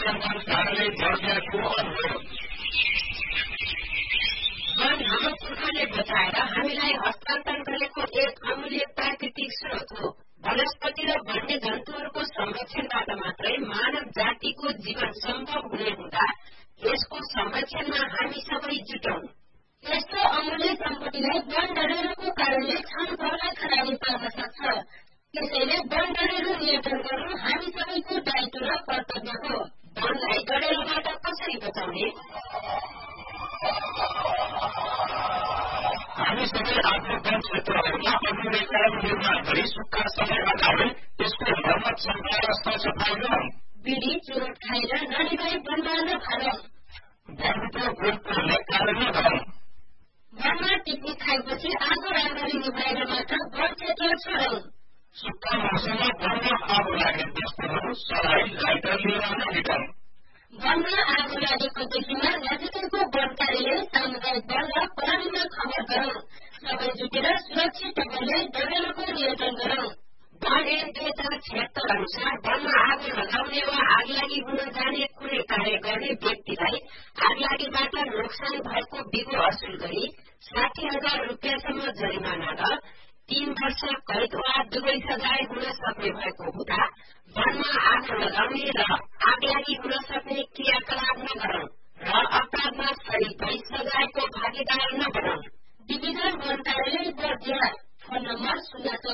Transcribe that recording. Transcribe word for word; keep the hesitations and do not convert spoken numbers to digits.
सरकारले जर्जियाको अनुरोध। वन हमपुरले बचाएर हामीलाई हस्तान्तरण गरेको एक अमूल्य प्राकृतिक स्रोत हो। वनस्पति र वन्य जन्तुहरूको संरक्षणबाट मात्रै मानव जातिको जीवन सम्भव हुने हुँदा यसको संरक्षणमा हामी सबै जुटौं। यस्तो अमूल्य सम्पत्तिलाई वन डढेलोको कारणले क्षण भरमै खराबी पार्न सक्छ। त्यसैले वन डढेलो नियन्त्रण गर्नु हामी सबैको दायित्व र कर्तव्य हो। वनलाई डढेलोबाट कसरी बचाउने? हामी सबै आफ्नो वन क्षेत्रहरूमा अनुरेखण निर्माण गरी सुक्खा समय हटाउने, यसको मर्मत सफाई र सरसफाई गरौँ। बिडी चुरोट खाएर नदीलाई वनमा नफालौँ। वनको गोठले कार्य गरौँ। वनमा पिकनिक खाएपछि आगो राम्ररी निभाएर मात्र वन क्षेत्र छोडौँ। सुक्खा मौसममा वनमा आगो लाग्ने वस्तुहरू सलाई लाइटर लिएर ननिकौँ। वनमा आगो लागेको देखिमा नजिकैको वन कार्यालय, सामुदायिक वन र प्रहरीमा खबर गरौँ। सबै जुटेर सुरक्षित ढंगले डढेलोको नियन्त्रण गरौँ। वन ऐन दुई हजार छिहत्तर अनुसार वनमा आगो लगाउने वा आगलागी हुन जाने कुनै कार्य गर्ने व्यक्तिलाई आगलागीबाट नोक्सान भएको बिगो असुल गरी साठी हजार रुपियाँसम्म जरिमाना र तीन वर्ष कैद वा दुवै सजाय हुन सक्ने भएको हुँदा वनमा आगो लगाउने र आगलागी हुन सक्ने क्रियाकलाप नगरौं र अपराधमा शरीक भई सजायको भागीदार नबनौं। डिभिजन वन कार्यालय बर्दिया। फोन नम्बर शून्य